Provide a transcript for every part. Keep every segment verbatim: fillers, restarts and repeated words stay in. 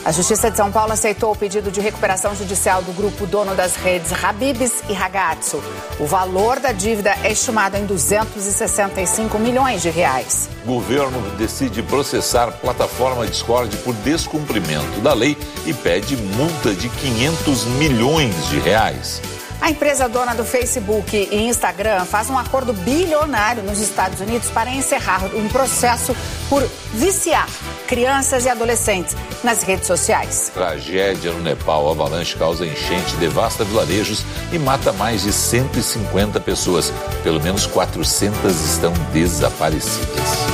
A Justiça de São Paulo aceitou o pedido de recuperação judicial do grupo dono das redes Habib's e Ragazzo. O valor da dívida é estimado em duzentos e sessenta e cinco milhões de reais. O governo decide processar plataforma Discord por descumprimento da lei e pede multa de quinhentos milhões de reais. A empresa dona do Facebook e Instagram faz um acordo bilionário nos Estados Unidos para encerrar um processo por viciar crianças e adolescentes nas redes sociais. Tragédia no Nepal. Avalanche causa enchente, devasta vilarejos e mata mais de cento e cinquenta pessoas. Pelo menos quatrocentas estão desaparecidas.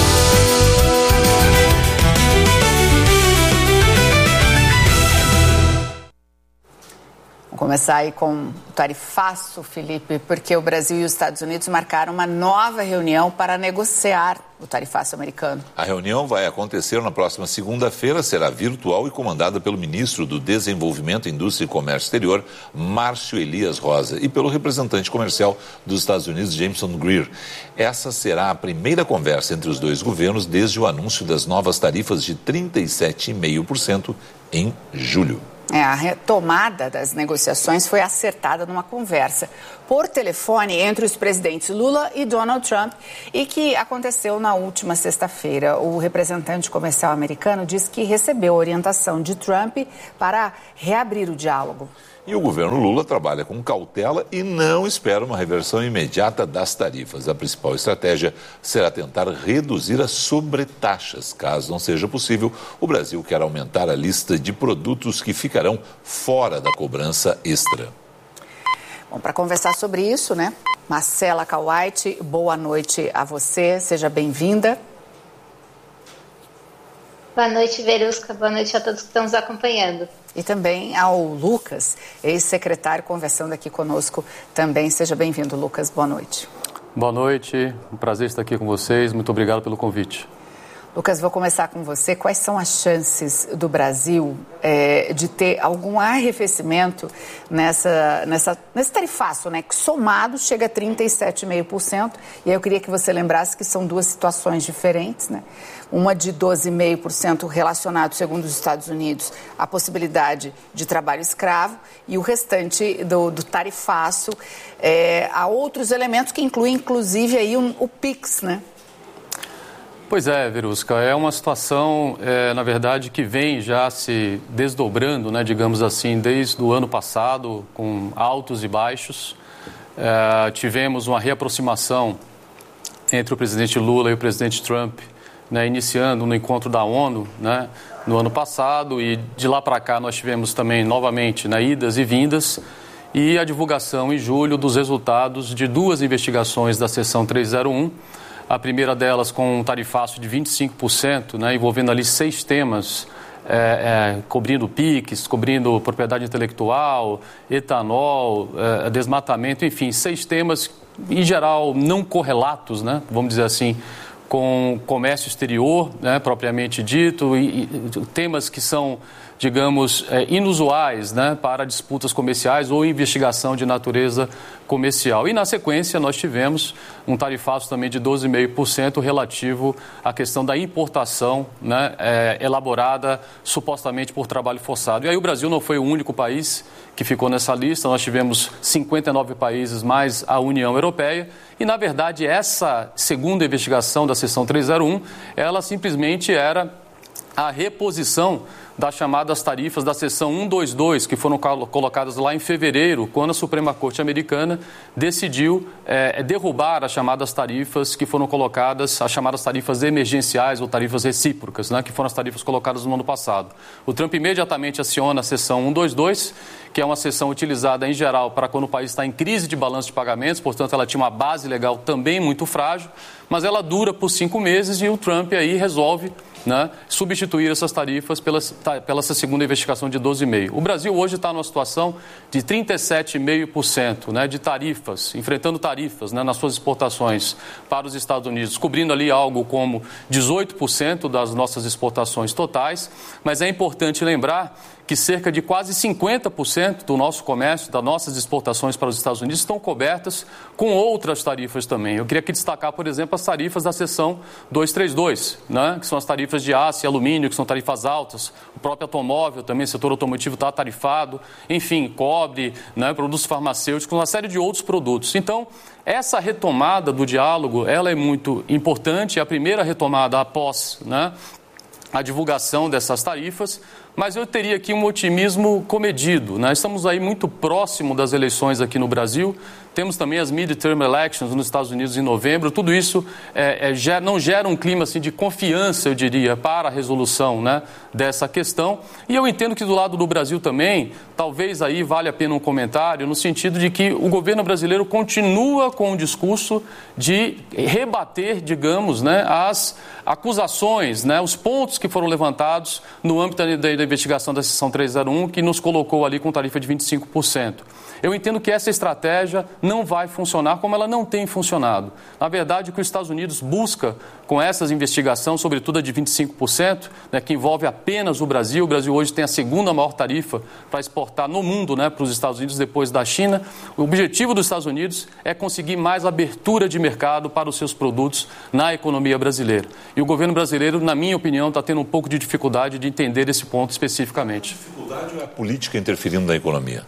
Vamos começar aí com o tarifaço, Felipe, porque o Brasil e os Estados Unidos marcaram uma nova reunião para negociar o tarifaço americano. A reunião vai acontecer na próxima segunda-feira, será virtual e comandada pelo ministro do Desenvolvimento, Indústria e Comércio Exterior, Márcio Elias Rosa, e pelo representante comercial dos Estados Unidos, Jameson Greer. Essa será a primeira conversa entre os dois governos desde o anúncio das novas tarifas de trinta e sete vírgula cinco por cento em julho. É, a retomada das negociações foi acertada numa conversa por telefone entre os presidentes Lula e Donald Trump e que aconteceu na última sexta-feira. O representante comercial americano disse que recebeu orientação de Trump para reabrir o diálogo. E o governo Lula trabalha com cautela e não espera uma reversão imediata das tarifas. A principal estratégia será tentar reduzir as sobretaxas. Caso não seja possível, o Brasil quer aumentar a lista de produtos que ficarão fora da cobrança extra. Bom, para conversar sobre isso, né? Marcela Kawait, boa noite a você, seja bem-vinda. Boa noite, Verusca. Boa noite a todos que estão nos acompanhando. E também ao Lucas, ex-secretário, conversando aqui conosco também. Seja bem-vindo, Lucas. Boa noite. Boa noite. Um prazer estar aqui com vocês. Muito obrigado pelo convite. Lucas, vou começar com você. Quais são as chances do Brasil é, de ter algum arrefecimento nessa, nessa, nesse tarifaço, né? Que somado chega a trinta e sete vírgula cinco por cento. E aí eu queria que você lembrasse que são duas situações diferentes, né? Uma de doze vírgula cinco por cento relacionado, segundo os Estados Unidos, à possibilidade de trabalho escravo e o restante do, do tarifaço é, a outros elementos que incluem, inclusive, aí um, o PIX, né? Pois é, Verusca, é uma situação, é, na verdade, que vem já se desdobrando, né, digamos assim, desde o ano passado, com altos e baixos. É, tivemos uma reaproximação entre o presidente Lula e o presidente Trump, né, iniciando no encontro da ONU, né, no ano passado, e de lá para cá nós tivemos também, novamente, né, idas e vindas, e a divulgação em julho dos resultados de duas investigações da seção trezentos e um, a primeira delas com um tarifaço de vinte e cinco por cento, né, envolvendo ali seis temas, é, é, cobrindo PIX, cobrindo propriedade intelectual, etanol, é, desmatamento, enfim, seis temas, em geral, não correlatos, né, vamos dizer assim, com comércio exterior, né, propriamente dito, e, e temas que são, digamos, é, inusuais, né, para disputas comerciais ou investigação de natureza comercial. E, na sequência, nós tivemos um tarifaço também de doze vírgula cinco por cento relativo à questão da importação, né, é, elaborada supostamente por trabalho forçado. E aí o Brasil não foi o único país que ficou nessa lista, nós tivemos cinquenta e nove países mais a União Europeia e, na verdade, essa segunda investigação da seção trezentos e um, ela simplesmente era a reposição das chamadas tarifas da seção cento e vinte e dois, que foram colocadas lá em fevereiro, quando a Suprema Corte Americana decidiu é, derrubar as chamadas tarifas que foram colocadas, as chamadas tarifas emergenciais ou tarifas recíprocas, né, que foram as tarifas colocadas no ano passado. O Trump imediatamente aciona a seção cento e vinte e dois, que é uma seção utilizada em geral para quando o país está em crise de balanço de pagamentos, portanto ela tinha uma base legal também muito frágil, mas ela dura por cinco meses e o Trump aí resolve, né, substituir essas tarifas pela, pela essa segunda investigação de doze vírgula cinco por cento. O Brasil hoje está numa situação de trinta e sete vírgula cinco por cento, né, de tarifas, enfrentando tarifas, né, nas suas exportações para os Estados Unidos, cobrindo ali algo como dezoito por cento das nossas exportações totais, mas é importante lembrar que cerca de quase cinquenta por cento cento do nosso comércio, das nossas exportações para os Estados Unidos estão cobertas com outras tarifas também. Eu queria aqui destacar, por exemplo, as tarifas da seção duzentos e trinta e dois, né, que são as tarifas de aço e alumínio, que são tarifas altas. O próprio automóvel também, o setor automotivo está tarifado. Enfim, cobre, né, produtos farmacêuticos, uma série de outros produtos. Então, essa retomada do diálogo, ela é muito importante. É a primeira retomada após, né, a divulgação dessas tarifas, mas eu teria aqui um otimismo comedido, né? Estamos aí muito próximo das eleições aqui no Brasil, temos também as midterm elections nos Estados Unidos em novembro, tudo isso é, é, não gera um clima assim, de confiança, eu diria, para a resolução, né, dessa questão. E eu entendo que do lado do Brasil também, talvez aí vale a pena um comentário, no sentido de que o governo brasileiro continua com o discurso de rebater, digamos, né, as acusações, né, os pontos que foram levantados no âmbito da, da investigação da seção trezentos e um, que nos colocou ali com tarifa de vinte e cinco por cento. Eu entendo que essa estratégia não vai funcionar como ela não tem funcionado. Na verdade, o que os Estados Unidos busca com essas investigações, sobretudo a de vinte e cinco por cento, né, que envolve apenas o Brasil. O Brasil hoje tem a segunda maior tarifa para exportar no mundo, né, para os Estados Unidos depois da China. O objetivo dos Estados Unidos é conseguir mais abertura de mercado para os seus produtos na economia brasileira. E o governo brasileiro, na minha opinião, está tendo um pouco de dificuldade de entender esse ponto especificamente. A dificuldade ou é a política interferindo na economia?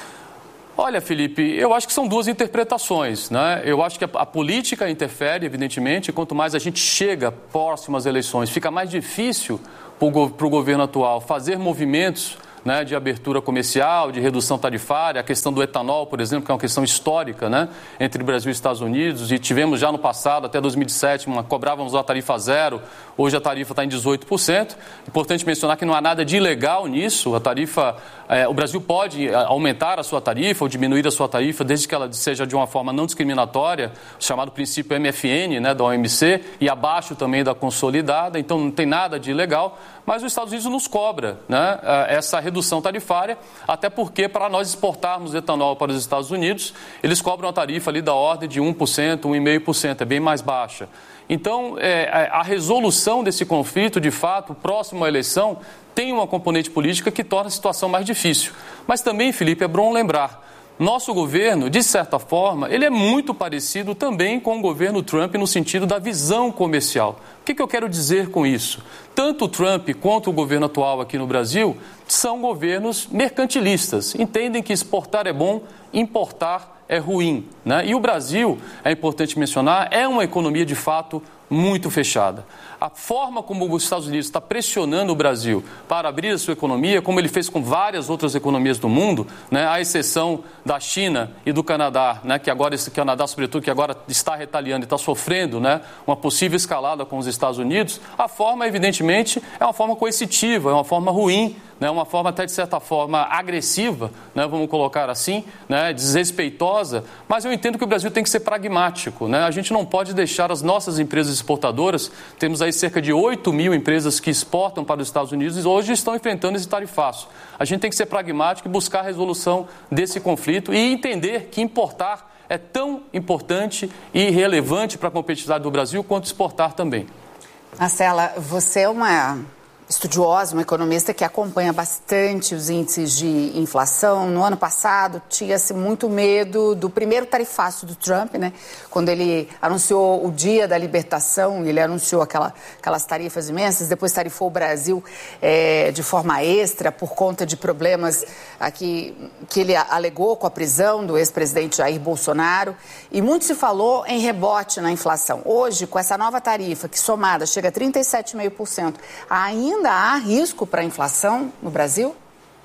Olha, Felipe, eu acho que são duas interpretações, né? Eu acho que a, a política interfere, evidentemente, e quanto mais a gente chega próximo às eleições, fica mais difícil para o governo atual fazer movimentos, né, de abertura comercial, de redução tarifária, a questão do etanol, por exemplo, que é uma questão histórica, né, entre Brasil e Estados Unidos, e tivemos já no passado, até dois mil e sete, uma, cobrávamos a tarifa zero, hoje a tarifa está em dezoito por cento. Importante mencionar que não há nada de ilegal nisso, a tarifa, é, o Brasil pode aumentar a sua tarifa ou diminuir a sua tarifa, desde que ela seja de uma forma não discriminatória, chamado princípio M F N, né, da O M C, e abaixo também da consolidada, então não tem nada de ilegal, mas os Estados Unidos nos cobra, né, essa redução tarifária, até porque para nós exportarmos etanol para os Estados Unidos, eles cobram a tarifa ali da ordem de um por cento, um vírgula cinco por cento, é bem mais baixa. Então, é, a resolução desse conflito, de fato, próximo à eleição, tem uma componente política que torna a situação mais difícil. Mas também, Felipe, é bom lembrar, nosso governo, de certa forma, ele é muito parecido também com o governo Trump no sentido da visão comercial. O que, que eu quero dizer com isso? Tanto o Trump quanto o governo atual aqui no Brasil são governos mercantilistas. Entendem que exportar é bom, importar é ruim, né? E o Brasil, é importante mencionar, é uma economia de fato muito fechada. A forma como os Estados Unidos está pressionando o Brasil para abrir a sua economia, como ele fez com várias outras economias do mundo, né, à exceção da China e do Canadá, né, que agora esse Canadá, sobretudo, que agora está retaliando e está sofrendo, né, uma possível escalada com os Estados Unidos, a forma, evidentemente, é uma forma coercitiva, é uma forma ruim, né, uma forma até, de certa forma, agressiva, né, vamos colocar assim, né, desrespeitosa, mas eu entendo que o Brasil tem que ser pragmático, né? A gente não pode deixar as nossas empresas exportadoras, temos aí cerca de oito mil empresas que exportam para os Estados Unidos e hoje estão enfrentando esse tarifaço. A gente tem que ser pragmático e buscar a resolução desse conflito e entender que importar é tão importante e relevante para a competitividade do Brasil quanto exportar também. Marcela, você é uma estudiosa, uma economista que acompanha bastante os índices de inflação. No ano passado, tinha-se muito medo do primeiro tarifaço do Trump, né? Quando ele anunciou o dia da libertação, ele anunciou aquela, aquelas tarifas imensas, depois tarifou o Brasil é, de forma extra por conta de problemas aqui, que ele alegou com a prisão do ex-presidente Jair Bolsonaro. E muito se falou em rebote na inflação. Hoje, com essa nova tarifa, que somada chega a trinta e sete vírgula cinco por cento, ainda Ainda há risco para a inflação no Brasil?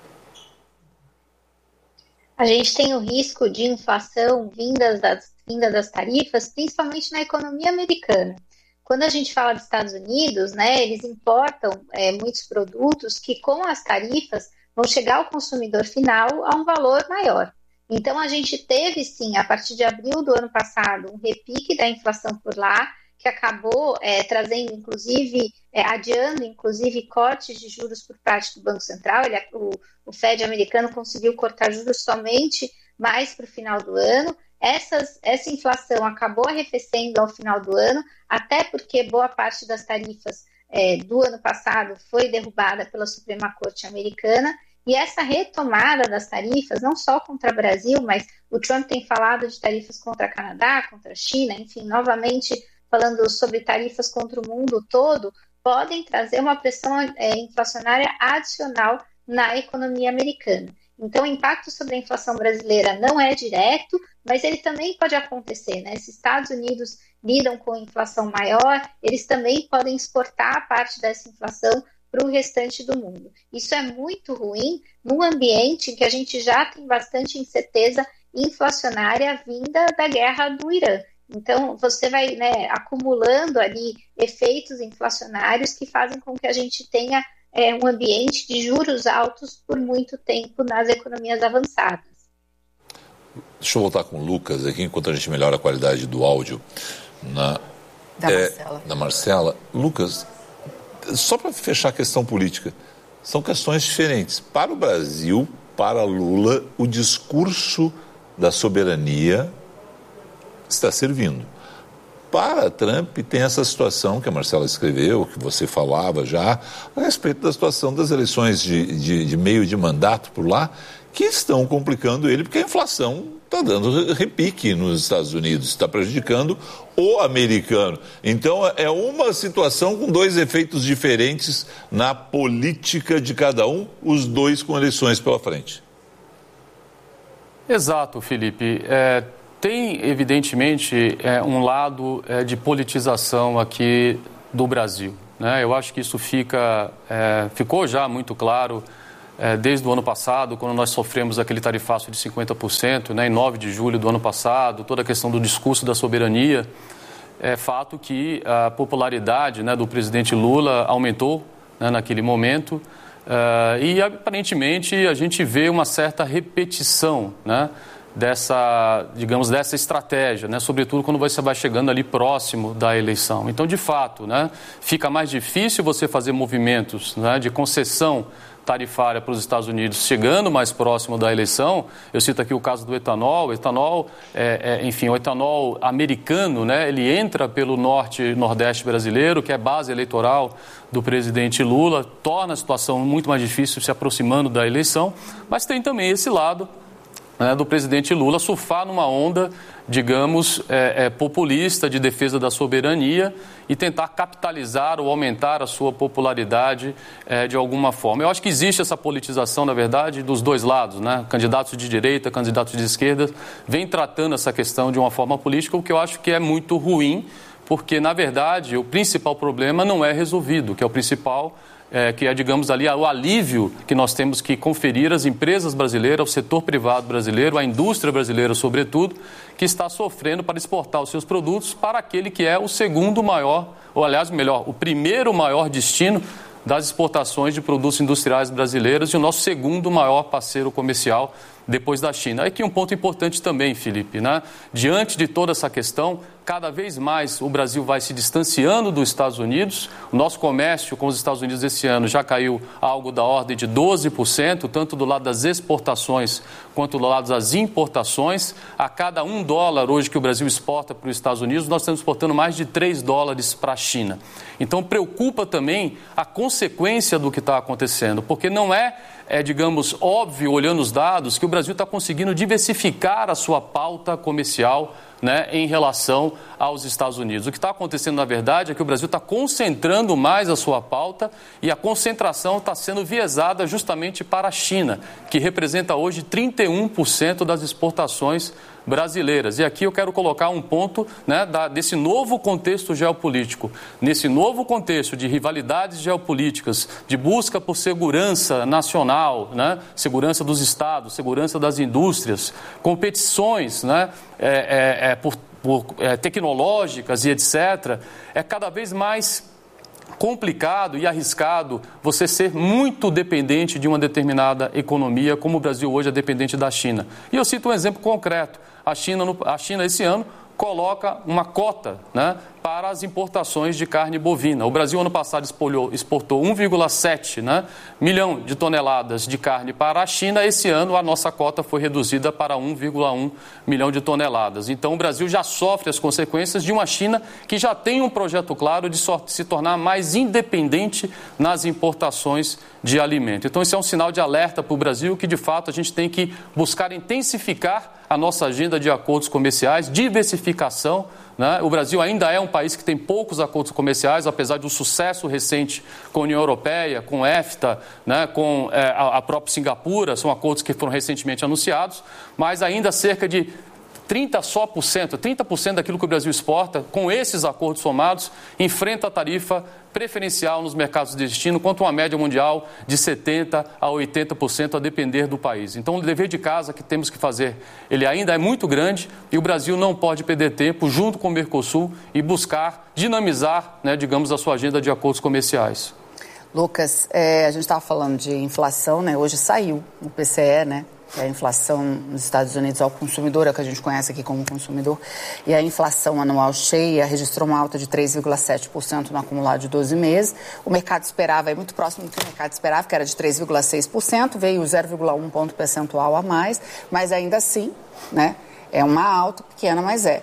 A gente tem o risco de inflação vinda das, vinda das tarifas, principalmente na economia americana. Quando a gente fala dos Estados Unidos, né, eles importam é, muitos produtos que com as tarifas vão chegar ao consumidor final a um valor maior. Então a gente teve sim, a partir de abril do ano passado, um repique da inflação por lá, que acabou é, trazendo, inclusive, é, adiando, inclusive, cortes de juros por parte do Banco Central. Ele, o, o Fed americano conseguiu cortar juros somente mais para o final do ano. Essas, essa inflação acabou arrefecendo ao final do ano, até porque boa parte das tarifas é, do ano passado foi derrubada pela Suprema Corte americana. E essa retomada das tarifas, não só contra o Brasil, mas o Trump tem falado de tarifas contra o Canadá, contra a China, enfim, novamente falando sobre tarifas contra o mundo todo, podem trazer uma pressão é, inflacionária adicional na economia americana. Então, o impacto sobre a inflação brasileira não é direto, mas ele também pode acontecer, né? Se Estados Unidos lidam com inflação maior, eles também podem exportar parte dessa inflação para o restante do mundo. Isso é muito ruim num ambiente em que a gente já tem bastante incerteza inflacionária vinda da guerra do Irã. Então, você vai, né, acumulando ali efeitos inflacionários que fazem com que a gente tenha é, um ambiente de juros altos por muito tempo nas economias avançadas. Deixa eu voltar com o Lucas aqui, enquanto a gente melhora a qualidade do áudio na, da, é, Marcela. da Marcela. Lucas, só para fechar a questão política, são questões diferentes. Para o Brasil, para Lula, o discurso da soberania está servindo. Para Trump, tem essa situação que a Marcela escreveu, que você falava já, a respeito da situação das eleições de, de, de meio de mandato por lá, que estão complicando ele, porque a inflação está dando repique nos Estados Unidos, está prejudicando o americano. Então, é uma situação com dois efeitos diferentes na política de cada um, os dois com eleições pela frente. Exato, Felipe. É, tem, evidentemente, é, um lado é, de politização aqui do Brasil, né? Eu acho que isso fica, é, ficou já muito claro é, desde o ano passado, quando nós sofremos aquele tarifaço de cinquenta por cento, né, em nove de julho do ano passado, toda a questão do discurso da soberania. É fato que a popularidade, né, do presidente Lula aumentou, né, naquele momento. Uh, e, aparentemente, a gente vê uma certa repetição, né, dessa, digamos, dessa estratégia, né, sobretudo quando você vai chegando ali próximo da eleição. Então, de fato, né, fica mais difícil você fazer movimentos, né, de concessão tarifária para os Estados Unidos, chegando mais próximo da eleição. Eu cito aqui o caso do etanol. O etanol, é, é, enfim, o etanol americano, né, ele entra pelo norte e nordeste brasileiro, que é base eleitoral do presidente Lula, torna a situação muito mais difícil se aproximando da eleição, mas tem também esse lado, né, do presidente Lula surfar numa onda, digamos, é, é, populista de defesa da soberania e tentar capitalizar ou aumentar a sua popularidade é, de alguma forma. Eu acho que existe essa politização, na verdade, dos dois lados, né? Candidatos de direita, candidatos de esquerda, vêm tratando essa questão de uma forma política, o que eu acho que é muito ruim, porque, na verdade, o principal problema não é resolvido, que é o principal... É, que é, digamos, ali o alívio que nós temos que conferir às empresas brasileiras, ao setor privado brasileiro, à indústria brasileira, sobretudo, que está sofrendo para exportar os seus produtos para aquele que é o segundo maior, ou aliás, melhor, o primeiro maior destino das exportações de produtos industriais brasileiros e o nosso segundo maior parceiro comercial depois da China. Aqui um ponto importante também, Felipe, né? Diante de toda essa questão, cada vez mais o Brasil vai se distanciando dos Estados Unidos. O nosso comércio com os Estados Unidos esse ano já caiu algo da ordem de doze por cento, tanto do lado das exportações quanto do lado das importações. A cada um dólar hoje que o Brasil exporta para os Estados Unidos, nós estamos exportando mais de três dólares para a China. Então, preocupa também a consequência do que está acontecendo, porque não é, é, digamos, óbvio, olhando os dados, que o Brasil está conseguindo diversificar a sua pauta comercial, né, em relação aos Estados Unidos. O que está acontecendo, na verdade, é que o Brasil está concentrando mais a sua pauta e a concentração está sendo viesada justamente para a China, que representa hoje trinta e um por cento das exportações brasileiras. E aqui eu quero colocar um ponto, né, da, desse novo contexto geopolítico. Nesse novo contexto de rivalidades geopolíticas, de busca por segurança nacional, né, segurança dos estados, segurança das indústrias, competições, né, é, é, é, por, por, é, tecnológicas e etcétera, é cada vez mais complicado e arriscado você ser muito dependente de uma determinada economia, como o Brasil hoje é dependente da China. E eu cito um exemplo concreto. A China, a China esse ano, coloca uma cota, né, para as importações de carne bovina. O Brasil, ano passado, espolhou, exportou um vírgula sete, né, milhão de toneladas de carne para a China. Esse ano, a nossa cota foi reduzida para um vírgula um milhão de toneladas. Então, o Brasil já sofre as consequências de uma China que já tem um projeto claro de se tornar mais independente nas importações de alimento. Então, isso é um sinal de alerta para o Brasil que, de fato, a gente tem que buscar intensificar a nossa agenda de acordos comerciais, diversificação, né? O Brasil ainda é um país que tem poucos acordos comerciais, apesar do sucesso recente com a União Europeia, com a EFTA, né? com é, a, a própria Singapura, são acordos que foram recentemente anunciados, mas ainda cerca de trinta só por cento, trinta por cento daquilo que o Brasil exporta, com esses acordos somados, enfrenta a tarifa preferencial nos mercados de destino, quanto uma média mundial de setenta por cento a oitenta por cento, a depender do país. Então, o dever de casa que temos que fazer, ele ainda é muito grande e o Brasil não pode perder tempo, junto com o Mercosul, e buscar dinamizar, né, digamos, a sua agenda de acordos comerciais. Lucas, é, a gente estava falando de inflação, né? Hoje saiu o P C E, né? É a inflação nos Estados Unidos ao consumidor, é o que a gente conhece aqui como consumidor, e a inflação anual cheia registrou uma alta de três vírgula sete por cento no acumulado de doze meses. O mercado esperava, é muito próximo do que o mercado esperava, que era de três vírgula seis por cento, veio zero vírgula um ponto percentual a mais, mas ainda assim, né, é uma alta pequena, mas é.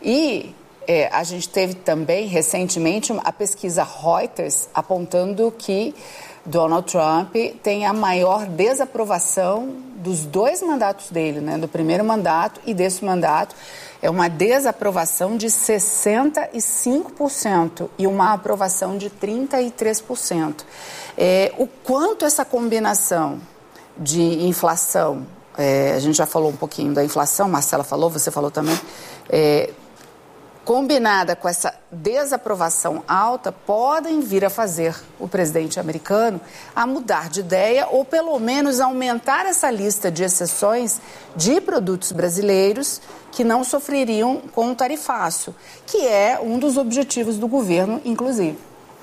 E é, a gente teve também, recentemente, a pesquisa Reuters apontando que Donald Trump tem a maior desaprovação dos dois mandatos dele, né? Do primeiro mandato e desse mandato. É uma desaprovação de sessenta e cinco por cento e uma aprovação de trinta e três por cento. É, o quanto essa combinação de inflação, é, a gente já falou um pouquinho da inflação, Marcela falou, você falou também, é, combinada com essa desaprovação alta, podem vir a fazer o presidente americano a mudar de ideia ou, pelo menos, aumentar essa lista de exceções de produtos brasileiros que não sofreriam com o tarifaço, que é um dos objetivos do governo, inclusive.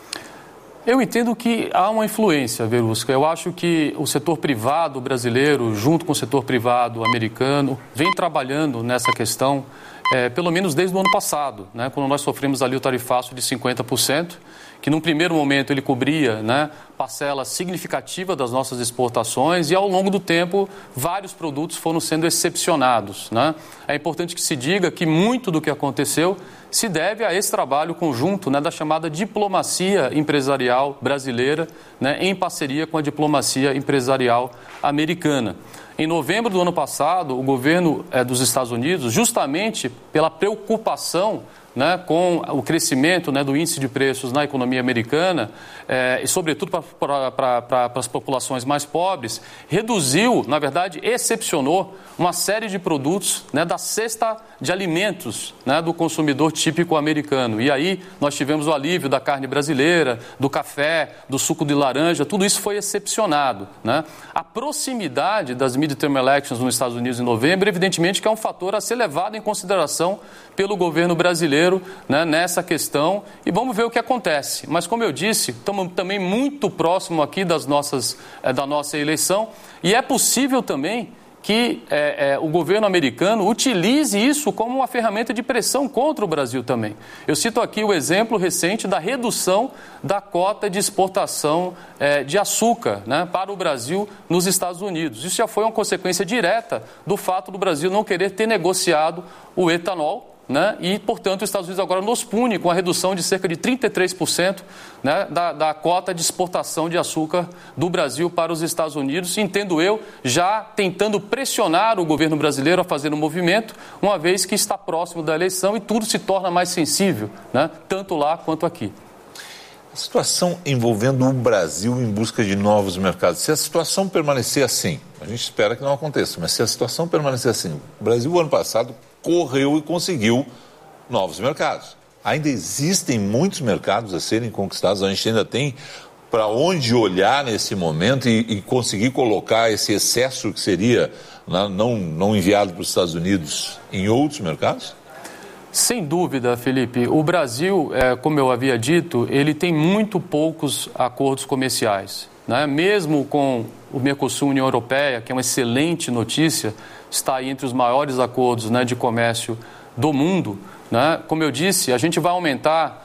Eu entendo que há uma influência, Verusca. Eu acho que o setor privado brasileiro, junto com o setor privado americano, vem trabalhando nessa questão, é, pelo menos desde o ano passado, né, quando nós sofremos ali o tarifaço de cinquenta por cento, que num primeiro momento ele cobria, né, parcela significativa das nossas exportações e ao longo do tempo vários produtos foram sendo excepcionados, né? É importante que se diga que muito do que aconteceu se deve a esse trabalho conjunto, né, da chamada diplomacia empresarial brasileira, né, em parceria com a diplomacia empresarial americana. Em novembro do ano passado, o governo é, dos Estados Unidos, justamente pela preocupação, né, com o crescimento, né, do índice de preços na economia americana, é, e sobretudo para as populações mais pobres, reduziu, na verdade, excepcionou uma série de produtos, né, da cesta de alimentos, né, do consumidor típico americano. E aí nós tivemos o alívio da carne brasileira, do café, do suco de laranja, tudo isso foi excepcionado, né? A proximidade das midterm elections nos Estados Unidos em novembro, evidentemente que é um fator a ser levado em consideração pelo governo brasileiro, né, nessa questão, e vamos ver o que acontece. Mas, como eu disse, estamos também muito próximo aqui das nossas, é, da nossa eleição, e é possível também que é, é, o governo americano utilize isso como uma ferramenta de pressão contra o Brasil também. Eu cito aqui o exemplo recente da redução da cota de exportação é, de açúcar, né, para o Brasil nos Estados Unidos. Isso já foi uma consequência direta do fato do Brasil não querer ter negociado o etanol, né? E, portanto, os Estados Unidos agora nos pune com a redução de cerca de trinta e três por cento, né, da, da cota de exportação de açúcar do Brasil para os Estados Unidos, entendo eu, já tentando pressionar o governo brasileiro a fazer um movimento, uma vez que está próximo da eleição e tudo se torna mais sensível, né, tanto lá quanto aqui. A situação envolvendo o Brasil em busca de novos mercados, se a situação permanecer assim, a gente espera que não aconteça, mas se a situação permanecer assim, o Brasil, ano passado, correu e conseguiu novos mercados. Ainda existem muitos mercados a serem conquistados, a gente ainda tem para onde olhar nesse momento e, e conseguir colocar esse excesso que seria, né, não, não enviado para os Estados Unidos em outros mercados? Sem dúvida, Felipe. O Brasil, é, como eu havia dito, ele tem muito poucos acordos comerciais, né? Mesmo com o Mercosul, União Europeia, que é uma excelente notícia, está aí entre os maiores acordos, né, de comércio do mundo, né? Como eu disse, a gente vai aumentar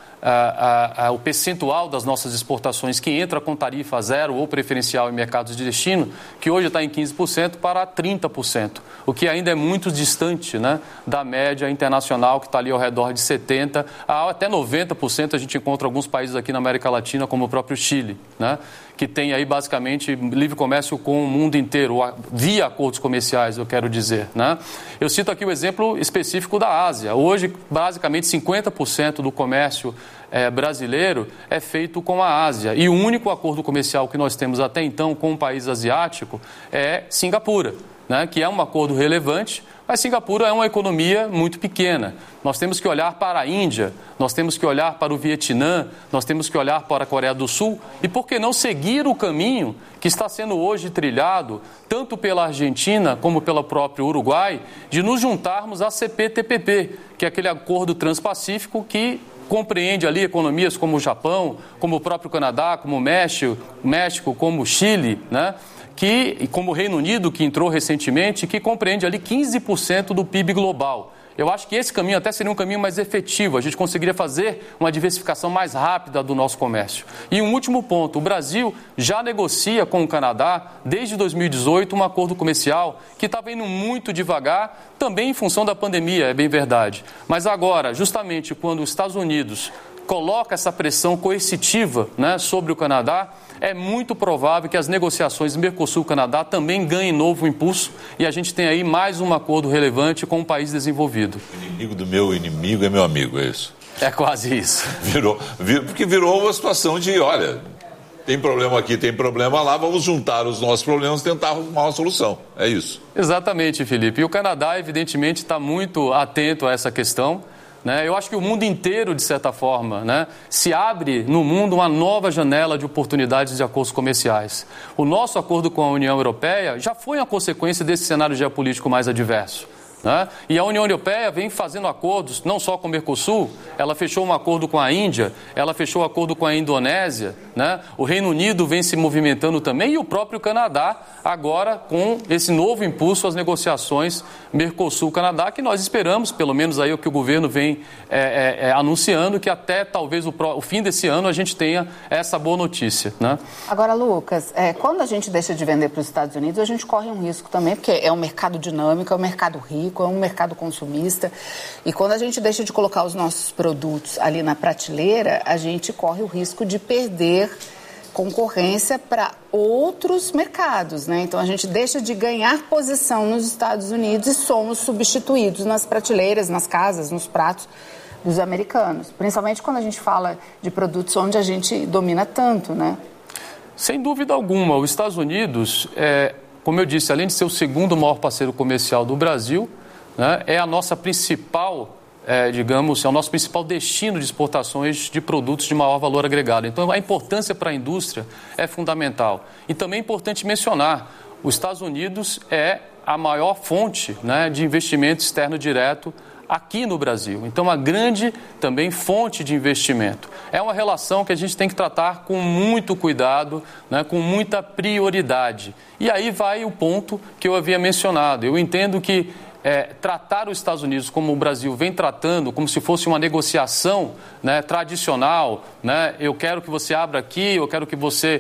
A, a, a, o percentual das nossas exportações que entra com tarifa zero ou preferencial em mercados de destino, que hoje está em quinze por cento para trinta por cento, o que ainda é muito distante, né, da média internacional, que está ali ao redor de setenta por cento a até noventa por cento. A gente encontra alguns países aqui na América Latina, como o próprio Chile, né, que tem aí basicamente livre comércio com o mundo inteiro, via acordos comerciais, eu quero dizer, né? Eu cito aqui o exemplo específico da Ásia. Hoje, basicamente, cinquenta por cento do comércio é, brasileiro é feito com a Ásia. E o único acordo comercial que nós temos até então com um país asiático é Singapura, né, que é um acordo relevante, mas Singapura é uma economia muito pequena. Nós temos que olhar para a Índia, nós temos que olhar para o Vietnã, nós temos que olhar para a Coreia do Sul e, por que não, seguir o caminho que está sendo hoje trilhado, tanto pela Argentina como pelo próprio Uruguai, de nos juntarmos à C P T P P, que é aquele acordo transpacífico que compreende ali economias como o Japão, como o próprio Canadá, como o México, México como o Chile, né? Que, como o Reino Unido, que entrou recentemente, que compreende ali quinze por cento do P I B global. Eu acho que esse caminho até seria um caminho mais efetivo, a gente conseguiria fazer uma diversificação mais rápida do nosso comércio. E um último ponto, o Brasil já negocia com o Canadá, desde dois mil e dezoito, um acordo comercial que estava indo muito devagar, também em função da pandemia, é bem verdade. Mas agora, justamente quando os Estados Unidos coloca essa pressão coercitiva, né, sobre o Canadá, é muito provável que as negociações Mercosul-Canadá também ganhem novo impulso e a gente tem aí mais um acordo relevante com um país desenvolvido. O inimigo do meu inimigo é meu amigo, é isso? É quase isso. Virou, vir, porque virou uma situação de, olha, tem problema aqui, tem problema lá, vamos juntar os nossos problemas e tentar arrumar uma solução. É isso. Exatamente, Felipe. E o Canadá, evidentemente, está muito atento a essa questão. Eu acho que o mundo inteiro, de certa forma, né, se abre no mundo uma nova janela de oportunidades de acordos comerciais. O nosso acordo com a União Europeia já foi uma consequência desse cenário geopolítico mais adverso, né? E a União Europeia vem fazendo acordos, não só com o Mercosul, ela fechou um acordo com a Índia, ela fechou um acordo com a Indonésia, né? O Reino Unido vem se movimentando também e o próprio Canadá, agora com esse novo impulso às negociações Mercosul-Canadá, que nós esperamos, pelo menos aí o que o governo vem é, é, é, anunciando, que até talvez o, o fim desse ano a gente tenha essa boa notícia, né? Agora, Lucas, é, quando a gente deixa de vender para os Estados Unidos, a gente corre um risco também, porque é um mercado dinâmico, é um mercado rico, é um mercado consumista, e quando a gente deixa de colocar os nossos produtos ali na prateleira, a gente corre o risco de perder concorrência para outros mercados, né? Então a gente deixa de ganhar posição nos Estados Unidos e somos substituídos nas prateleiras, nas casas, nos pratos dos americanos, principalmente quando a gente fala de produtos onde a gente domina tanto, né? Sem dúvida alguma, os Estados Unidos, é, como eu disse, além de ser o segundo maior parceiro comercial do Brasil, né, é a nossa principal, é, digamos, é o nosso principal destino de exportações de produtos de maior valor agregado. Então, a importância para a indústria é fundamental. E também é importante mencionar, os Estados Unidos é a maior fonte, né, de investimento externo direto aqui no Brasil. Então, uma grande também fonte de investimento. É uma relação que a gente tem que tratar com muito cuidado, né, com muita prioridade. E aí vai o ponto que eu havia mencionado. Eu entendo que É, tratar os Estados Unidos como o Brasil vem tratando, como se fosse uma negociação, né, tradicional, né, eu quero que você abra aqui, eu quero que você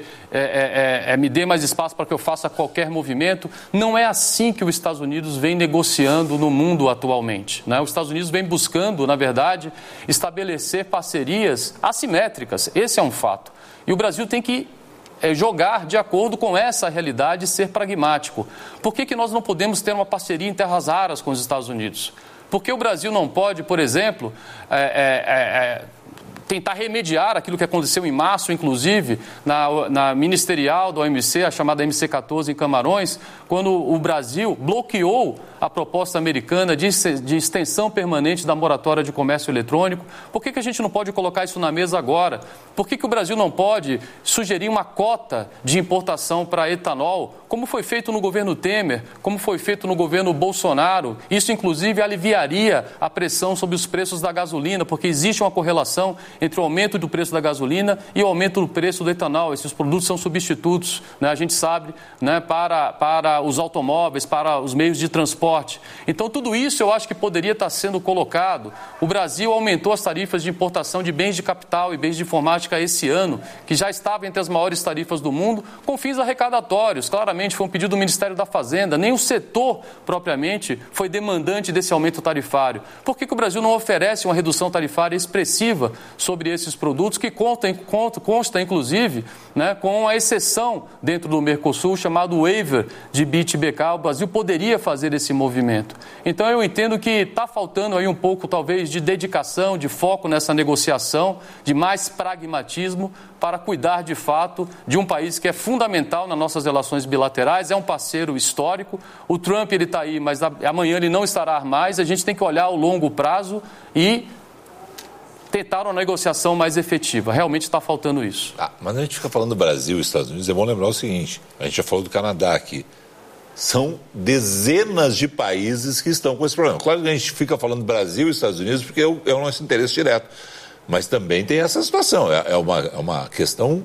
é, é, é, me dê mais espaço para que eu faça qualquer movimento, não é assim que os Estados Unidos vem negociando no mundo atualmente, né? Os Estados Unidos vem buscando, na verdade, estabelecer parcerias assimétricas, esse é um fato. E o Brasil tem que É jogar de acordo com essa realidade e ser pragmático. Por que que nós não podemos ter uma parceria em terras raras com os Estados Unidos? Por que o Brasil não pode, por exemplo, é, é, é, tentar remediar aquilo que aconteceu em março, inclusive, na, na ministerial do O M C, a chamada M C quatorze em Camarões, quando o Brasil bloqueou a proposta americana de, de extensão permanente da moratória de comércio eletrônico? Por que que a gente não pode colocar isso na mesa agora? Por que que o Brasil não pode sugerir uma cota de importação para etanol, como foi feito no governo Temer, como foi feito no governo Bolsonaro? Isso, inclusive, aliviaria a pressão sobre os preços da gasolina, porque existe uma correlação entre o aumento do preço da gasolina e o aumento do preço do etanol. Esses produtos são substitutos, né, a gente sabe, né, para, para os automóveis, para os meios de transporte. Então, tudo isso eu acho que poderia estar sendo colocado. O Brasil aumentou as tarifas de importação de bens de capital e bens de informática esse ano, que já estava entre as maiores tarifas do mundo, com fins arrecadatórios. Claramente foi um pedido do Ministério da Fazenda, nem o setor propriamente foi demandante desse aumento tarifário. Por que que o Brasil não oferece uma redução tarifária expressiva sobre esses produtos, que consta, consta, consta inclusive, né, com a exceção dentro do Mercosul, chamado waiver de B I T B K? O Brasil poderia fazer esse movimento. Então, eu entendo que está faltando aí um pouco, talvez, de dedicação, de foco nessa negociação, de mais pragmatismo para cuidar, de fato, de um país que é fundamental nas nossas relações bilaterais, é um parceiro histórico. O Trump, ele está aí, mas amanhã ele não estará mais. A gente tem que olhar ao longo prazo e tentar uma negociação mais efetiva. Realmente está faltando isso. Ah, mas a gente fica falando do Brasil e Estados Unidos, é bom lembrar o seguinte, a gente já falou do Canadá aqui. São dezenas de países que estão com esse problema. Claro que a gente fica falando Brasil e Estados Unidos porque é o, é o nosso interesse direto. Mas também tem essa situação. É, é, uma, é uma questão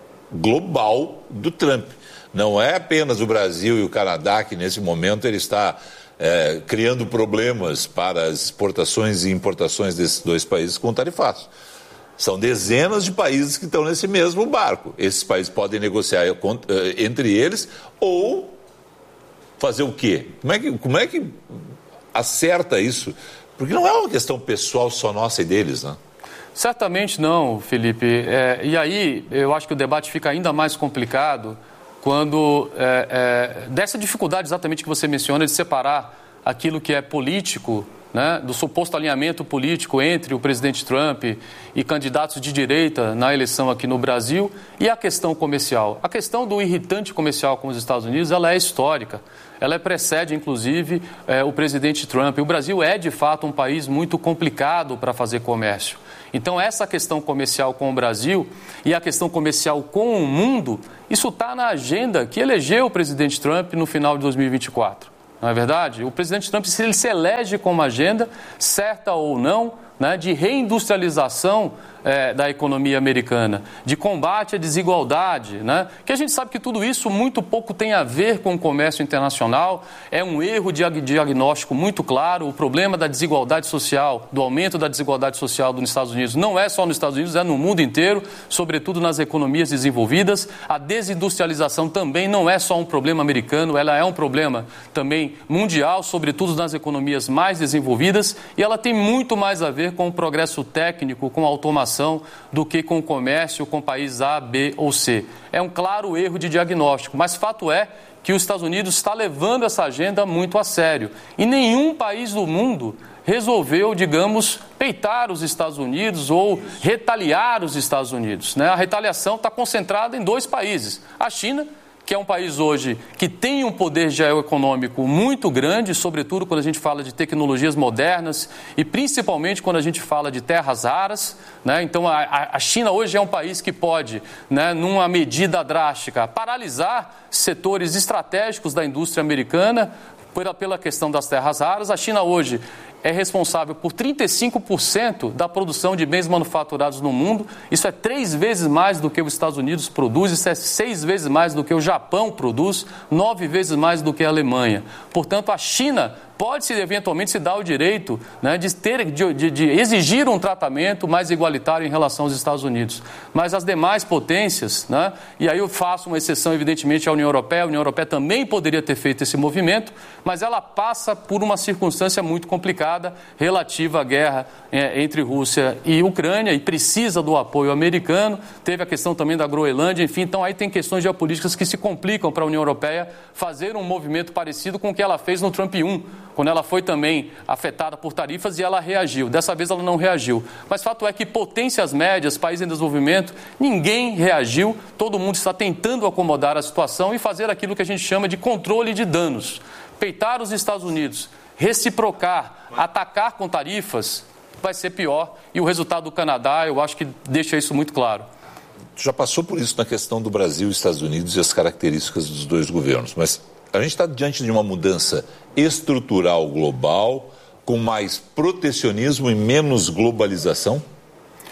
global do Trump. Não é apenas o Brasil e o Canadá que, nesse momento, ele está é, criando problemas para as exportações e importações desses dois países com tarifaços. São dezenas de países que estão nesse mesmo barco. Esses países podem negociar entre eles ou fazer o quê? Como é que, como é que acerta isso? Porque não é uma questão pessoal só nossa e deles, né? Certamente não, Felipe. É, e aí, eu acho que o debate fica ainda mais complicado quando, é, é, dessa dificuldade exatamente que você menciona, de separar aquilo que é político, né, do suposto alinhamento político entre o presidente Trump e candidatos de direita na eleição aqui no Brasil, e a questão comercial. A questão do irritante comercial com os Estados Unidos, ela é histórica. Ela precede, inclusive, é, o presidente Trump. O Brasil é, de fato, um país muito complicado para fazer comércio. Então, essa questão comercial com o Brasil e a questão comercial com o mundo, isso está na agenda que elegeu o presidente Trump no final de dois mil e vinte e quatro. Não é verdade? O presidente Trump, se ele se elege com uma agenda, certa ou não, né, de reindustrialização é, da economia americana, de combate à desigualdade, né, que a gente sabe que tudo isso muito pouco tem a ver com o comércio internacional, é um erro de diagnóstico muito claro. O problema da desigualdade social, do aumento da desigualdade social nos Estados Unidos, não é só nos Estados Unidos, é no mundo inteiro, sobretudo nas economias desenvolvidas. A desindustrialização também não é só um problema americano, ela é um problema também mundial, sobretudo nas economias mais desenvolvidas, e ela tem muito mais a ver com o progresso técnico, com a automação, do que com o comércio com país A, B ou C. É um claro erro de diagnóstico, mas fato é que os Estados Unidos está levando essa agenda muito a sério. E nenhum país do mundo resolveu, digamos, peitar os Estados Unidos ou retaliar os Estados Unidos, né? A retaliação está concentrada em dois países. A China, que é um país hoje que tem um poder geoeconômico muito grande, sobretudo quando a gente fala de tecnologias modernas e principalmente quando a gente fala de terras raras, né? Então, a, a China hoje é um país que pode, né, numa medida drástica, paralisar setores estratégicos da indústria americana pela, pela questão das terras raras. A China hoje é responsável por trinta e cinco por cento da produção de bens manufaturados no mundo. Isso é três vezes mais do que os Estados Unidos produz, isso é seis vezes mais do que o Japão produz, nove vezes mais do que a Alemanha. Portanto, a China pode-se eventualmente se dar o direito, né, de, ter, de, de, de exigir um tratamento mais igualitário em relação aos Estados Unidos. Mas as demais potências, né, e aí eu faço uma exceção evidentemente à União Europeia, a União Europeia também poderia ter feito esse movimento, mas ela passa por uma circunstância muito complicada relativa à guerra é, entre Rússia e Ucrânia e precisa do apoio americano. Teve a questão também da Groenlândia, enfim, então aí tem questões geopolíticas que se complicam para a União Europeia fazer um movimento parecido com o que ela fez no Trump um, quando ela foi também afetada por tarifas e ela reagiu. Dessa vez ela não reagiu. Mas fato é que potências médias, países em desenvolvimento, ninguém reagiu. Todo mundo está tentando acomodar a situação e fazer aquilo que a gente chama de controle de danos. Peitar os Estados Unidos, reciprocar, atacar com tarifas, vai ser pior. E o resultado do Canadá, eu acho que deixa isso muito claro. Já passou por isso na questão do Brasil e Estados Unidos e as características dos dois governos, mas a gente está diante de uma mudança estrutural global, com mais protecionismo e menos globalização?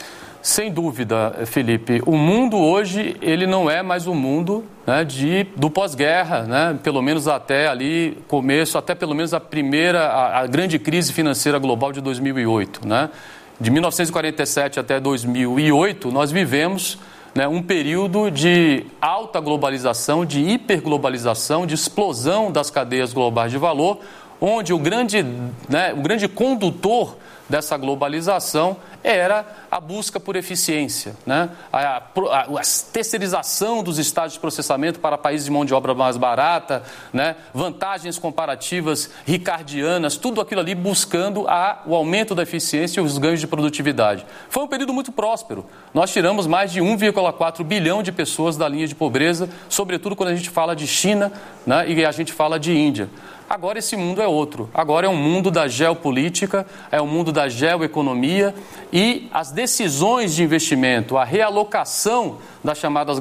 Sem dúvida, Felipe. O mundo hoje, ele não é mais o mundo, né, de, do pós-guerra, né, pelo menos até ali, começo, até pelo menos a primeira, a, a grande crise financeira global de dois mil e oito. Né? De mil novecentos e quarenta e sete até dois mil e oito, nós vivemos, né, um período de alta globalização, de hiperglobalização, de explosão das cadeias globais de valor, onde o grande, né, o grande condutor dessa globalização era a busca por eficiência, né? a, a, a terceirização dos estágios de processamento para países de mão de obra mais barata, né? Vantagens comparativas ricardianas, tudo aquilo ali buscando a, o aumento da eficiência e os ganhos de produtividade. Foi um período muito próspero. Nós tiramos mais de um vírgula quatro bilhão de pessoas da linha de pobreza, sobretudo quando a gente fala de China, né? E a gente fala de Índia. Agora esse mundo é outro. Agora é um mundo da geopolítica, é um mundo da geoeconomia e as decisões de investimento, a realocação das chamadas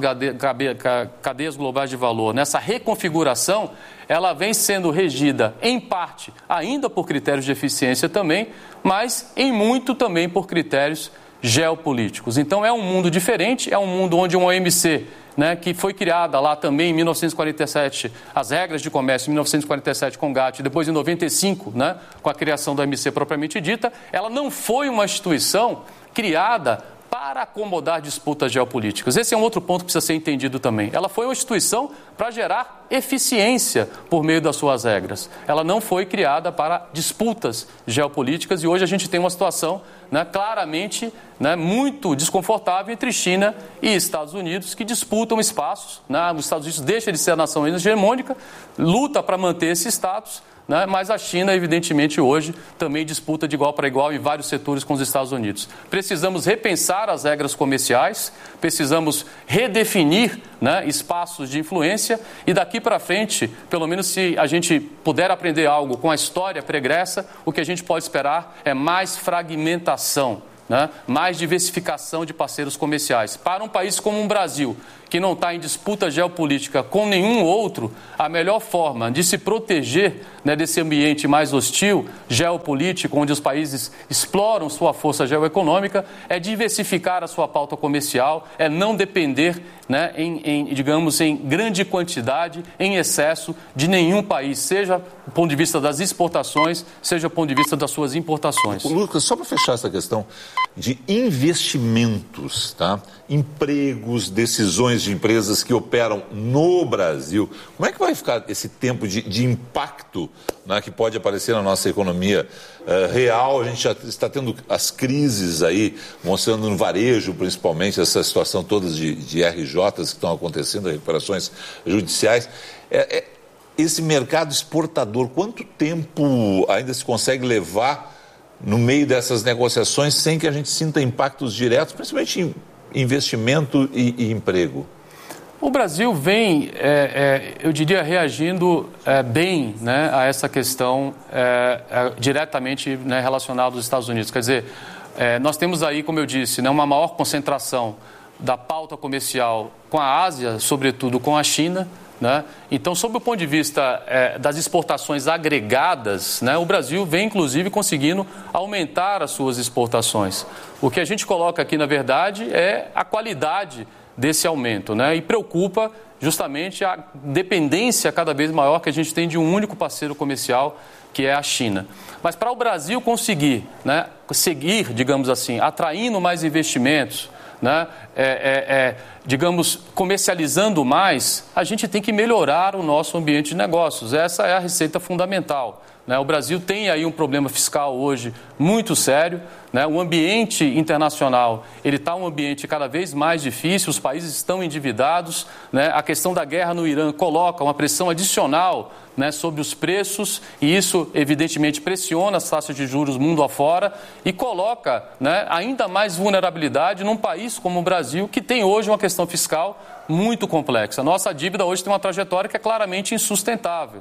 cadeias globais de valor, nessa reconfiguração, ela vem sendo regida, em parte, ainda por critérios de eficiência também, mas em muito também por critérios geopolíticos. Então é um mundo diferente, é um mundo onde uma O M C... Né, que foi criada lá também em mil novecentos e quarenta e sete, as regras de comércio em mil novecentos e quarenta e sete com o GATT, e depois em noventa e cinco, né, com a criação da O M C propriamente dita, ela não foi uma instituição criada para acomodar disputas geopolíticas. Esse é um outro ponto que precisa ser entendido também. Ela foi uma instituição para gerar eficiência por meio das suas regras. Ela não foi criada para disputas geopolíticas e hoje a gente tem uma situação, né, claramente, né, muito desconfortável entre China e Estados Unidos, que disputam espaços. Né? Os Estados Unidos deixa de ser a nação hegemônica, luta para manter esse status, né? Mas a China, evidentemente, hoje também disputa de igual para igual em vários setores com os Estados Unidos. Precisamos repensar as regras comerciais, precisamos redefinir, né, espaços de influência e daqui para frente, pelo menos se a gente puder aprender algo com a história pregressa, o que a gente pode esperar é mais fragmentação, né? Mais diversificação de parceiros comerciais. Para um país como o Brasil, que não está em disputa geopolítica com nenhum outro, a melhor forma de se proteger, né, desse ambiente mais hostil, geopolítico, onde os países exploram sua força geoeconômica, é diversificar a sua pauta comercial, é não depender, né, em, em, digamos, em grande quantidade, em excesso, de nenhum país, seja do ponto de vista das exportações, seja do ponto de vista das suas importações. Lucas, só para fechar essa questão de investimentos, tá? Empregos, decisões de empresas que operam no Brasil, como é que vai ficar esse tempo de, de impacto, né, que pode aparecer na nossa economia uh, real? A gente já está tendo as crises aí, mostrando no varejo, principalmente, essa situação toda de, de R Js que estão acontecendo, recuperações judiciais. É, é, esse mercado exportador, quanto tempo ainda se consegue levar no meio dessas negociações sem que a gente sinta impactos diretos, principalmente em investimento e, e emprego? O Brasil vem, é, é, eu diria, reagindo é, bem, né, a essa questão é, é, diretamente, né, relacionada aos Estados Unidos. Quer dizer, é, nós temos aí, como eu disse, né, uma maior concentração da pauta comercial com a Ásia, sobretudo com a China. Né? Então, sob o ponto de vista é, das exportações agregadas, né, o Brasil vem, inclusive, conseguindo aumentar as suas exportações. O que a gente coloca aqui, na verdade, é a qualidade desse aumento, né? E preocupa justamente a dependência cada vez maior que a gente tem de um único parceiro comercial, que é a China. Mas para o Brasil conseguir, né, seguir, digamos assim, atraindo mais investimentos, né, é, é, é, digamos, comercializando mais, a gente tem que melhorar o nosso ambiente de negócios. Essa é a receita fundamental. Né? O Brasil tem aí um problema fiscal hoje muito sério. Né? O ambiente internacional, ele está um ambiente cada vez mais difícil, os países estão endividados. Né? A questão da guerra no Irã coloca uma pressão adicional, né, sobre os preços, e isso evidentemente pressiona as taxas de juros mundo afora e coloca, né, ainda mais vulnerabilidade num país como o Brasil, que tem hoje uma questão fiscal muito complexa. Nossa dívida hoje tem uma trajetória que é claramente insustentável.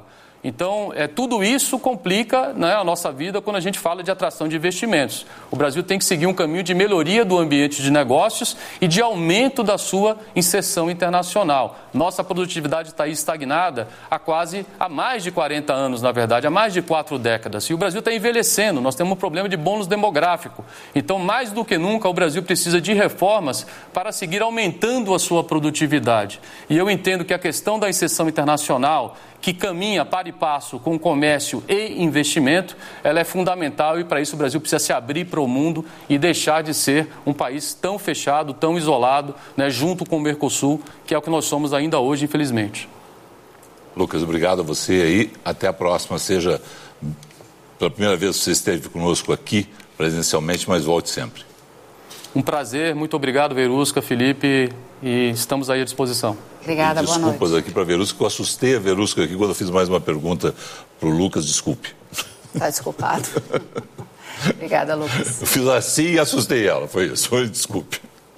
Então, é, tudo isso complica, né, a nossa vida quando a gente fala de atração de investimentos. O Brasil tem que seguir um caminho de melhoria do ambiente de negócios e de aumento da sua inserção internacional. Nossa produtividade está aí estagnada há quase, há mais de quarenta anos, na verdade, há mais de quatro décadas. E o Brasil está envelhecendo, nós temos um problema de bônus demográfico. Então, mais do que nunca, o Brasil precisa de reformas para seguir aumentando a sua produtividade. E eu entendo que a questão da inserção internacional, que caminha para e passo com comércio e investimento, ela é fundamental e para isso o Brasil precisa se abrir para o mundo e deixar de ser um país tão fechado, tão isolado, né, junto com o Mercosul, que é o que nós somos ainda hoje, infelizmente. Lucas, obrigado a você aí. Até a próxima. Seja pela primeira vez que você esteve conosco aqui presencialmente, mas volte sempre. Um prazer, muito obrigado, Verusca, Felipe, e estamos aí à disposição. Obrigada, boa noite. Desculpas aqui para a Verusca, que eu assustei a Verusca aqui quando eu fiz mais uma pergunta para o Lucas, desculpe. Está desculpado. Obrigada, Lucas. Eu fiz assim e assustei ela, foi isso, foi, desculpe.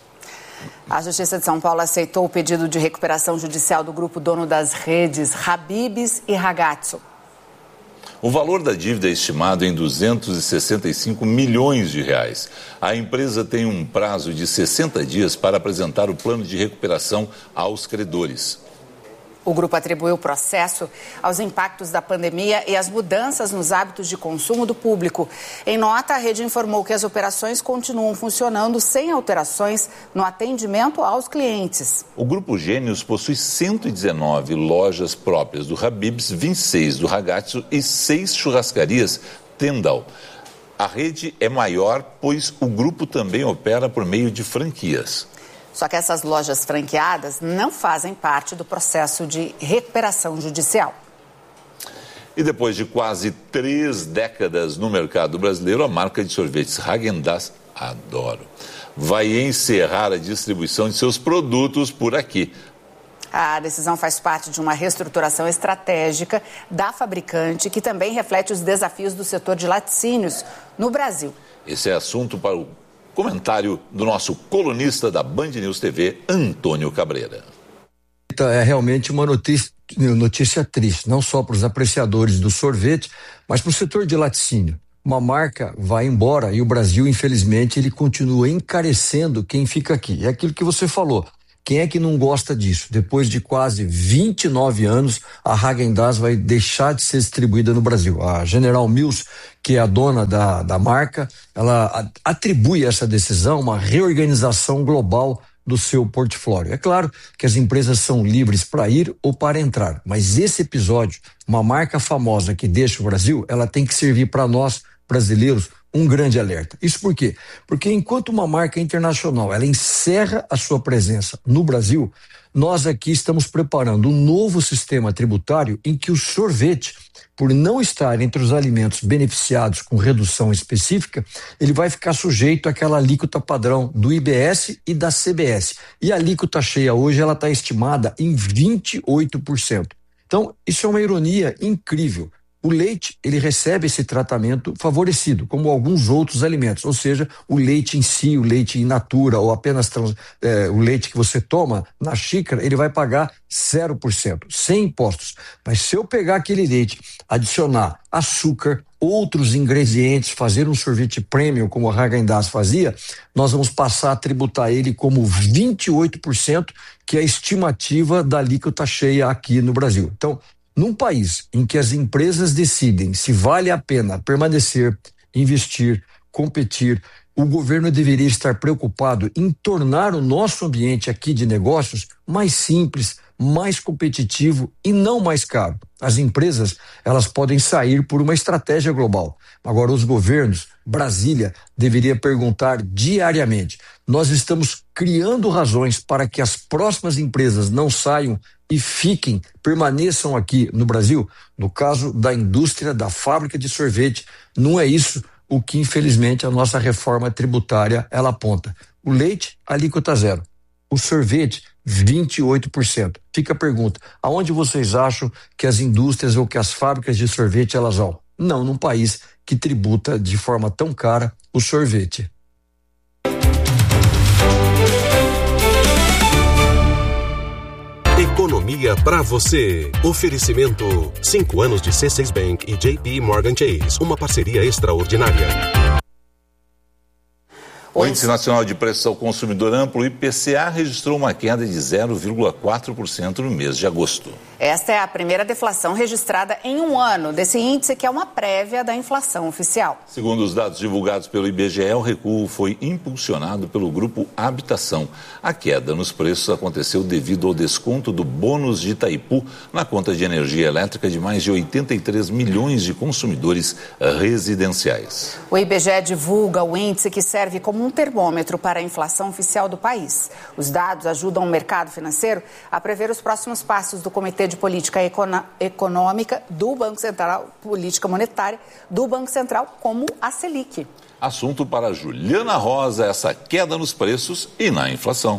A Justiça de São Paulo aceitou o pedido de recuperação judicial do grupo dono das redes Habib's e Ragazzo. O valor da dívida é estimado em duzentos e sessenta e cinco milhões de reais. A empresa tem um prazo de sessenta dias para apresentar o plano de recuperação aos credores. O grupo atribuiu o processo aos impactos da pandemia e às mudanças nos hábitos de consumo do público. Em nota, a rede informou que as operações continuam funcionando sem alterações no atendimento aos clientes. O Grupo Gênios possui cento e dezenove lojas próprias do Habib's, vinte e seis do Ragazzo e seis churrascarias Tendal. A rede é maior, pois o grupo também opera por meio de franquias. Só que essas lojas franqueadas não fazem parte do processo de recuperação judicial. E depois de quase três décadas no mercado brasileiro, a marca de sorvetes Häagen-Dazs, adoro, vai encerrar a distribuição de seus produtos por aqui. A decisão faz parte de uma reestruturação estratégica da fabricante, que também reflete os desafios do setor de laticínios no Brasil. Esse é assunto para o comentário do nosso colunista da Band News T V, Antônio Cabreira. É realmente uma notícia, notícia triste, não só para os apreciadores do sorvete, mas para o setor de laticínio. Uma marca vai embora e o Brasil, infelizmente, ele continua encarecendo quem fica aqui. É aquilo que você falou. Quem é que não gosta disso? Depois de quase vinte e nove anos, a Häagen-Dazs vai deixar de ser distribuída no Brasil. A General Mills, que é a dona da, da marca, ela atribui essa decisão a uma reorganização global do seu portfólio. É claro que as empresas são livres para ir ou para entrar, mas esse episódio, uma marca famosa que deixa o Brasil, ela tem que servir para nós, brasileiros, um grande alerta. Isso por quê? Porque enquanto uma marca internacional ela encerra a sua presença no Brasil, nós aqui estamos preparando um novo sistema tributário em que o sorvete, por não estar entre os alimentos beneficiados com redução específica, ele vai ficar sujeito àquela alíquota padrão do I B S e da C B S. E a alíquota cheia hoje ela está estimada em vinte e oito por cento. Então, isso é uma ironia incrível. O leite, ele recebe esse tratamento favorecido, como alguns outros alimentos, ou seja, o leite em si, o leite in natura ou apenas trans, é, o leite que você toma na xícara, ele vai pagar zero por cento, sem impostos. Mas se eu pegar aquele leite, adicionar açúcar, outros ingredientes, fazer um sorvete premium como a Häagen-Dazs fazia, nós vamos passar a tributar ele como vinte e oito por cento, que é a estimativa da alíquota cheia aqui no Brasil. Então, num país em que as empresas decidem se vale a pena permanecer, investir, competir, o governo deveria estar preocupado em tornar o nosso ambiente aqui de negócios mais simples, mais competitivo e não mais caro. As empresas, elas podem sair por uma estratégia global. Agora, os governos, Brasília, deveria perguntar diariamente: nós estamos criando razões para que as próximas empresas não saiam e fiquem, permaneçam aqui no Brasil? No caso da indústria da fábrica de sorvete, não é isso o que, infelizmente, a nossa reforma tributária ela aponta. O leite, alíquota zero. O sorvete, vinte e oito por cento. Fica a pergunta: aonde vocês acham que as indústrias ou que as fábricas de sorvete elas vão? Não num país que tributa de forma tão cara o sorvete. Economia economia para você. Oferecimento: cinco anos de C seis Bank e J P Morgan Chase. Uma parceria extraordinária. O Índice Nacional de Preços ao Consumidor Amplo, o I P C A, registrou uma queda de zero vírgula quatro por cento no mês de agosto. Esta é a primeira deflação registrada em um ano desse índice, que é uma prévia da inflação oficial. Segundo os dados divulgados pelo I B G E, o recuo foi impulsionado pelo grupo Habitação. A queda nos preços aconteceu devido ao desconto do bônus de Itaipu na conta de energia elétrica de mais de oitenta e três milhões de consumidores residenciais. O I B G E divulga o índice, que serve como um termômetro para a inflação oficial do país. Os dados ajudam o mercado financeiro a prever os próximos passos do Comitê de Política Econômica do Banco Central, Política Monetária do Banco Central, como a Selic. Assunto para Juliana Rosa, essa queda nos preços e na inflação.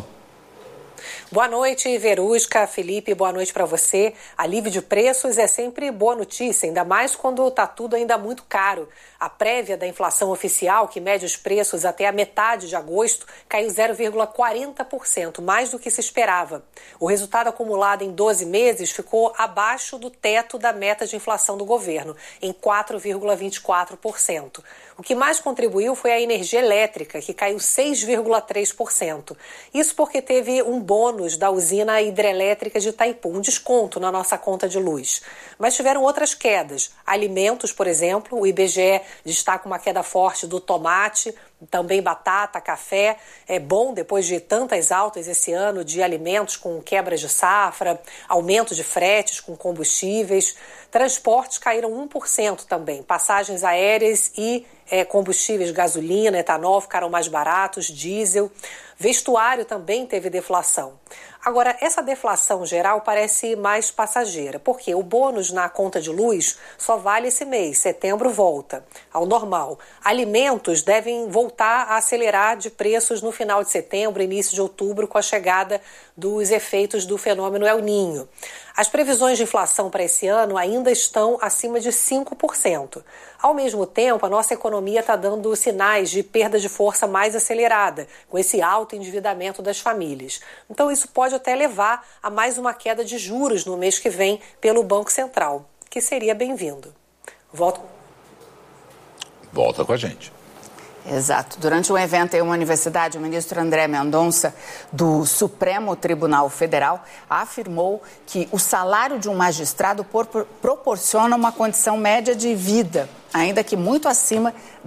Boa noite, Verusca, Felipe, boa noite para você. Alívio de preços é sempre boa notícia, ainda mais quando está tudo ainda muito caro. A prévia da inflação oficial, que mede os preços até a metade de agosto, caiu zero vírgula quarenta por cento, mais do que se esperava. O resultado acumulado em doze meses ficou abaixo do teto da meta de inflação do governo, em quatro vírgula vinte e quatro por cento. O que mais contribuiu foi a energia elétrica, que caiu seis vírgula três por cento. Isso porque teve um bônus da usina hidrelétrica de Itaipu, um desconto na nossa conta de luz. Mas tiveram outras quedas. Alimentos, por exemplo, o I B G E destaca uma queda forte do tomate, também batata, café. É bom, depois de tantas altas esse ano de alimentos com quebras de safra, aumento de fretes com combustíveis. Transportes caíram um por cento também. Passagens aéreas e é, combustíveis, gasolina, etanol ficaram mais baratos, diesel. Vestuário também teve deflação. Agora, essa deflação geral parece mais passageira, porque o bônus na conta de luz só vale esse mês, setembro volta ao normal. Alimentos devem voltar a acelerar de preços no final de setembro, início de outubro, com a chegada dos efeitos do fenômeno El Niño. As previsões de inflação para esse ano ainda estão acima de cinco por cento. Ao mesmo tempo, a nossa economia está dando sinais de perda de força mais acelerada, com esse alto endividamento das famílias. Então, isso pode até levar a mais uma queda de juros no mês que vem pelo Banco Central, que seria bem-vindo. Volto. Volta com a gente. Exato. Durante um evento em uma universidade, o ministro André Mendonça, do Supremo Tribunal Federal, afirmou que o salário de um magistrado por, proporciona uma condição média de vida, ainda que muito acima